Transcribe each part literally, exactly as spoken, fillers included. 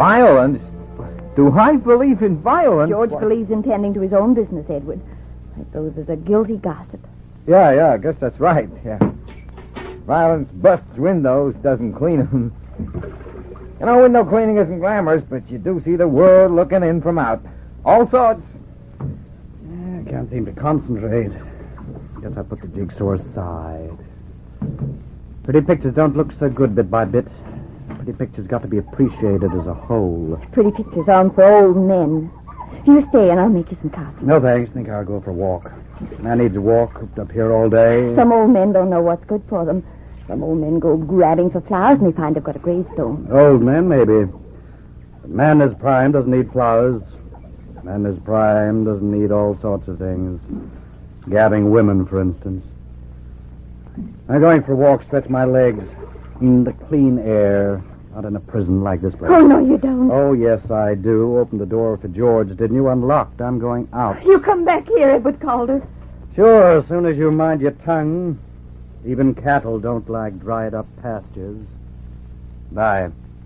Violence? Do I believe in violence? George Why? believes in tending to his own business, Edward. I suppose there's a guilty gossip. Yeah, yeah, I guess that's right, yeah. Violence busts windows, doesn't clean them. You know, window cleaning isn't glamorous, but you do see the world looking in from out. All sorts. I can't seem to concentrate. Guess I put the jigsaw aside. Pretty pictures don't look so good bit by bit. Pretty pictures got to be appreciated as a whole. Pretty pictures aren't for old men. You stay and I'll make you some coffee. No, thanks. Think I'll go for a walk. Man needs a walk, cooped up here all day. Some old men don't know what's good for them. Some old men go grabbing for flowers and they find they've got a gravestone. Old men, maybe. But man in his prime doesn't need flowers. Man in his prime doesn't need all sorts of things. Gabbing women, for instance. I'm going for a walk, stretch my legs in the clean air, not in a prison like this place. Oh, no, you don't. Oh, yes, I do. Open the door to George, didn't you? Unlocked. I'm going out. You come back here, Edward Calder. Sure, as soon as you mind your tongue. Even cattle don't like dried-up pastures. Bye.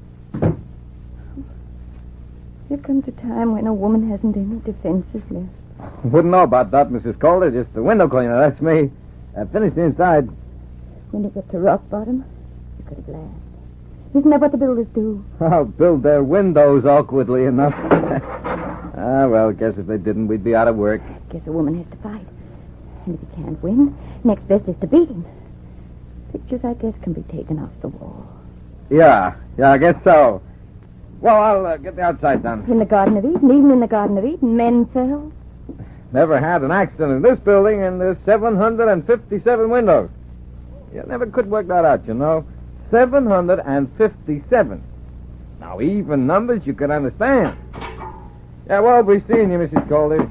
There comes a time when a woman hasn't any defenses left. Wouldn't know about that, Missus Calder. Just the window cleaner, that's me. I finished the inside. When they get to rock bottom, you got to blast. Isn't that what the builders do? I'll build their windows awkwardly enough. Ah, well, guess if they didn't, we'd be out of work. Guess a woman has to fight. And if he can't win, next best is to beat him. Pictures, I guess, can be taken off the wall. Yeah, yeah, I guess so. Well, I'll uh, get the outside done. In the Garden of Eden, even in the Garden of Eden, men fell. Never had an accident in this building, and there's seven hundred fifty-seven windows. You never could work that out, you know. seven hundred fifty-seven. Now, even numbers you can understand. Yeah, well, we'll be seeing you, Missus Calder.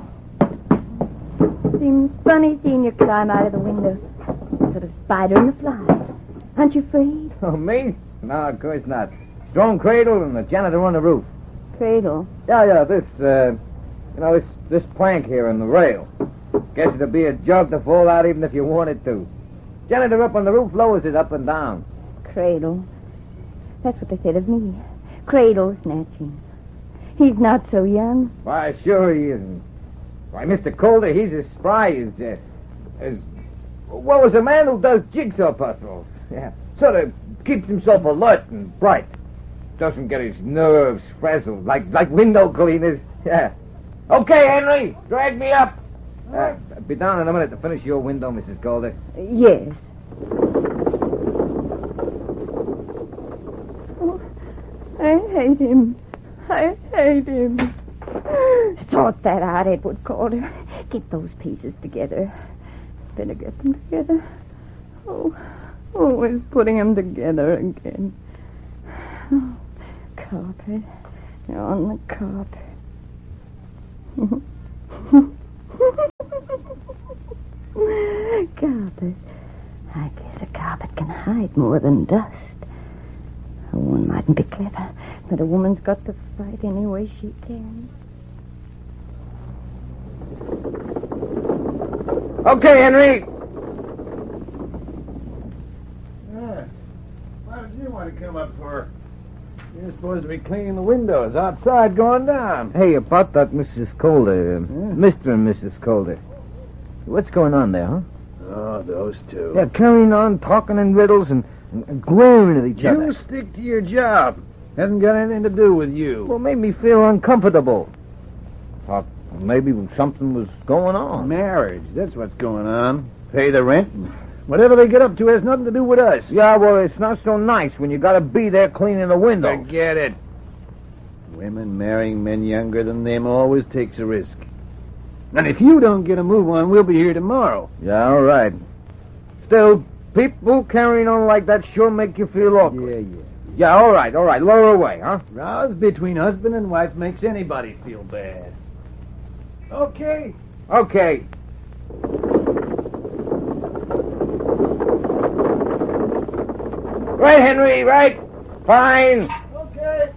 Seems funny seeing you climb out of the window. Sort of spider in the fly. Aren't you afraid? Oh, me? No, of course not. Strong cradle and the janitor on the roof. Cradle? Yeah, yeah, this, uh, you know, this this plank here on the rail. Guess it'll be a job to fall out even if you wanted to. Janitor up on the roof lowers it up and down. Cradle. That's what they said of me. Cradle snatching. He's not so young. Why, sure he isn't. Why, Mister Calder, he's as spry as, uh, as, well, as a man who does jigsaw puzzles. Yeah, sort of keeps himself alert and bright. Doesn't get his nerves frazzled like, like window cleaners. Yeah. Okay, Henry, drag me up. Uh, be down in a minute to finish your window, Missus Calder. Yes. Oh, I hate him. I hate him. Sort that out, Edward Calder. Get those pieces together. Better get them together. Oh, always putting them together again. Oh, carpet. On the carpet. Carpet. I guess a carpet can hide more than dust. A woman mightn't be clever, but a woman's got to fight any way she can. Okay, Henry. Yeah. Why did you want to come up for? You're supposed to be cleaning the windows outside going down. Hey, about that Missus Calder, uh, Yeah? Mister and Missus Calder. What's going on there, huh? Oh, those two. Yeah, carrying on, talking in riddles and, and, and glaring at each You other. stick to your job. Hasn't got anything to do with you. Well, made me feel uncomfortable. Thought maybe something was going on. Marriage, that's what's going on. Pay the rent. Whatever they get up to has nothing to do with us. Yeah, well, it's not so nice when you gotta be there cleaning the window. Forget it. Women marrying men younger than them always takes a risk. And if you don't get a move on, we'll be here tomorrow. Yeah, all right. Still, people carrying on like that sure make you feel awkward. Yeah, yeah. Yeah, all right, all right. Lower away, huh? Rows between husband and wife makes anybody feel bad. Okay. Okay. Right, Henry, right. Fine. Okay.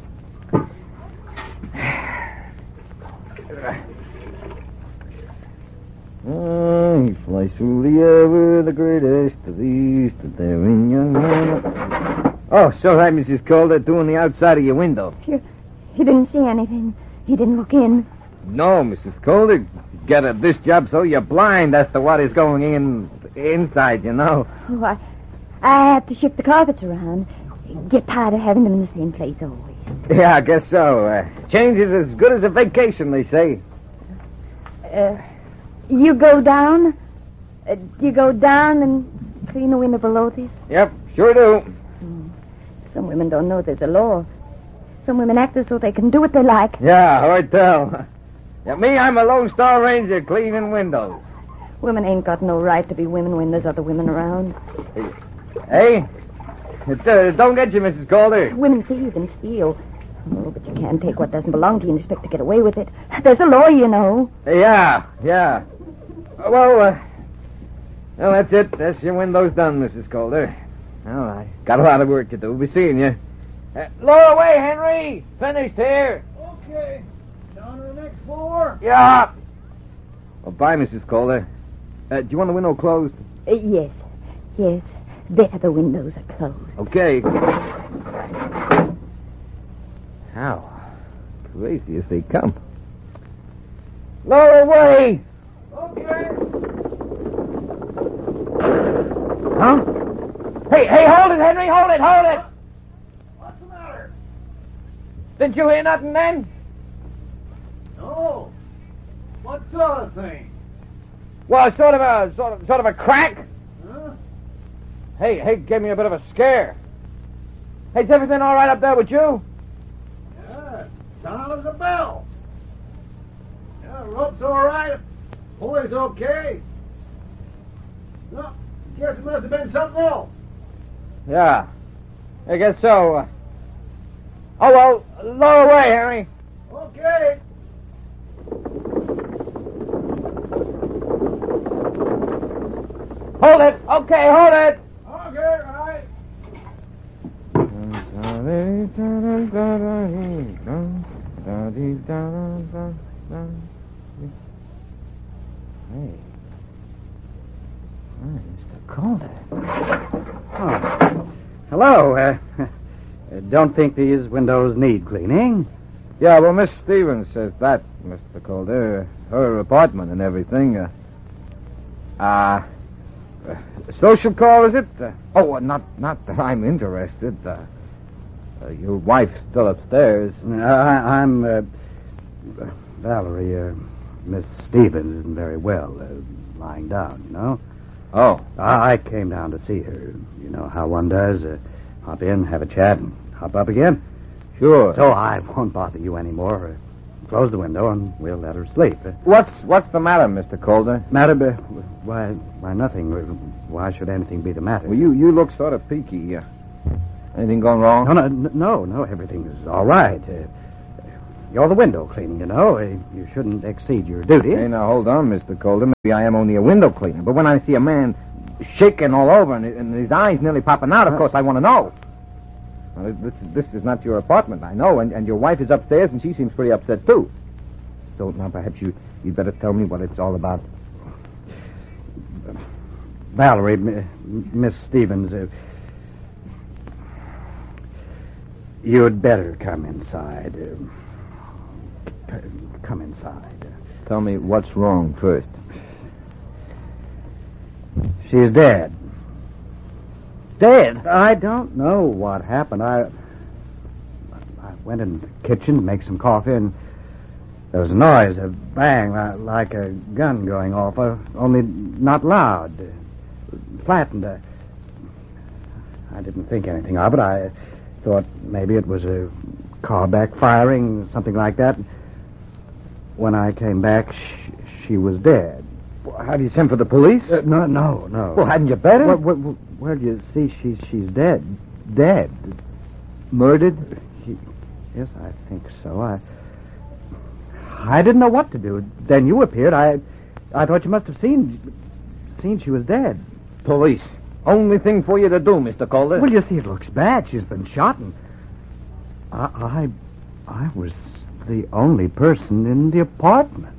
Oh, he flies through the air with the greatest of these, to there in young man. Oh, so right, Missus Calder, doing the outside of your window. You're, He didn't see anything. He didn't look in. No, Missus Calder. Get at this job so you're blind as to what is going in inside, you know. Oh, I, I have to shift the carpets around. Get tired of having them in the same place always. Yeah, I guess so. Uh, change is as good as a vacation, they say. Uh, you go down? Uh, you go down and clean the window below this? Yep, sure do. Hmm. Some women don't know there's a law. Some women act as though they can do what they like. Yeah, hard tell. Yeah, me, I'm a Lone Star Ranger cleaning windows. Women ain't got no right to be women when there's other women around. Hey? It, uh, don't get you, Missus Calder. Women thieve and steal. Oh, but you can't take what doesn't belong to you and expect to get away with it. There's a law, you know. Yeah, yeah. Uh, well, uh, well, that's it. That's your windows done, Missus Calder. Well, I got a lot of work to do. Be seeing you. Uh, lower away, Henry. Finished here. Okay. Down to the next floor. Yeah. Well, bye, Missus Calder. Uh, do you want the window closed? Uh, yes, yes. Better the windows are closed. Okay. How crazy as they come. Lower away. Okay. Huh? Hey, hey, hold it, Henry, hold it, hold it. What's the matter? Didn't you hear nothing then? No. What sort of thing? Well, sort of a sort of sort of a crack. Huh? Hey, hey, gave me a bit of a scare. Hey, is everything all right up there with you? Yeah, sound as a bell. Yeah, rope's all right. Boy's okay. No, guess it must have been something else. Yeah, I guess so. Uh, oh well, lower away, Henry. Okay. Hold it. Okay, hold it. Okay, right. Hey. Hi, Mister Calder. Oh. Hello. Uh, don't think these windows need cleaning. Yeah, well, Miss Stevens says that, Mister Calder. Her apartment and everything. Uh, uh, uh social call, is it? Uh, oh, uh, not not that I'm interested. Uh, uh, your wife's still upstairs. Uh, I, I'm, uh, Valerie, uh, Miss Stevens isn't very well, uh, lying down, you know. Oh. I, I came down to see her. You know how one does. Uh, hop in, have a chat, and hop up again. Sure. So I won't bother you anymore. Uh, close the window, and we'll let her sleep. Uh, What's what's the matter, Mister Calder? matter? Uh, why, why, nothing. Why should anything be the matter? Well, you, you look sort of peaky. Uh, anything gone wrong? No, no, no, no. Everything's all right. Uh, you're the window cleaner, you know. Uh, you shouldn't exceed your duty. Hey, now, hold on, Mister Calder. Maybe I am only a window cleaner, but when I see a man shaking all over and, and his eyes nearly popping out, of course I want to know. Well, this, this is not your apartment, I know, and, and your wife is upstairs, and she seems pretty upset, too. So now perhaps you, you'd better tell me what it's all about. Valerie, M- Miss Stevens, uh, you'd better come inside. Uh, c- come inside. Tell me what's wrong first. She's dead. Dead? I don't know what happened. I I went in the kitchen to make some coffee, and there was a noise, a bang, li- like a gun going off, uh, only not loud, uh, flattened. Uh, I didn't think anything of it. I thought maybe it was a car backfiring, something like that. When I came back, she, she was dead. How do you send for the police? Uh, no, no, no. Well, hadn't you better? Well, well, well, well, you see, she's she's dead. Dead. Murdered? She, yes, I think so. I I didn't know what to do. Then you appeared. I I thought you must have seen seen she was dead. Police. Only thing for you to do, Mister Calder. Well, you see, it looks bad. She's been shot, and I I, I was the only person in the apartment.